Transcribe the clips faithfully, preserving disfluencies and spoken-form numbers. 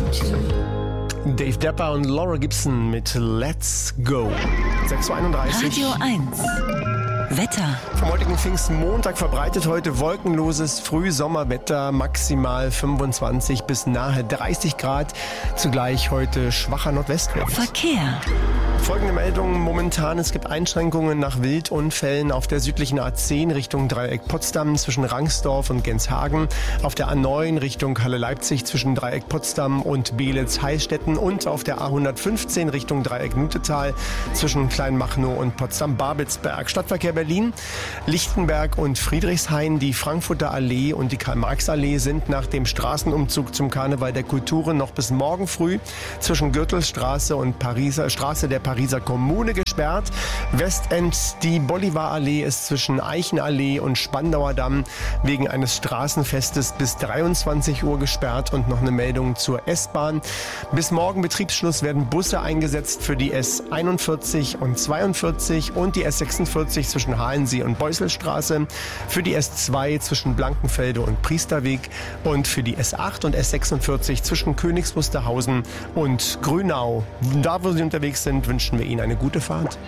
Dave Depper und Laura Gibson mit Let's Go. sechs Uhr einunddreißig. Radio eins. Wetter. Vom heutigen Pfingstmontag verbreitet heute wolkenloses Frühsommerwetter, maximal fünfundzwanzig bis nahe dreißig Grad. Zugleich heute schwacher Nordwestwind. Verkehr. Folgende Meldungen momentan. Es gibt Einschränkungen nach Wildunfällen auf der südlichen A zehn Richtung Dreieck Potsdam zwischen Rangsdorf und Genshagen. Auf der A neun Richtung Halle-Leipzig zwischen Dreieck Potsdam und Beelitz-Heilstätten. Und auf der A hundertfünfzehn Richtung Dreieck Nutetal zwischen Kleinmachnow und Potsdam-Babelsberg. Stadtverkehr Berlin, Lichtenberg und Friedrichshain, die Frankfurter Allee und die Karl-Marx-Allee sind nach dem Straßenumzug zum Karneval der Kulturen noch bis morgen früh zwischen Gürtelstraße und Pariser Straße der Pariser Kommune gesperrt. Westend die Bolivarallee ist zwischen Eichenallee und Spandauer Damm wegen eines Straßenfestes bis dreiundzwanzig Uhr gesperrt. Und noch eine Meldung zur S-Bahn. Bis morgen Betriebsschluss werden Busse eingesetzt für die S einundvierzig und zweiundvierzig und die S sechsundvierzig zwischen Halensee und Beuselstraße, für die S zwei zwischen Blankenfelde und Priesterweg und für die S acht und S sechsundvierzig zwischen Königs Wusterhausen und Grünau. Da, wo Sie unterwegs sind, wünschen wir Ihnen eine gute Fahrt.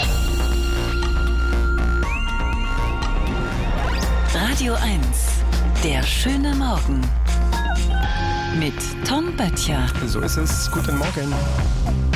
Radio eins. Der schöne Morgen. Mit Tom Böttcher. So ist es. Guten Morgen.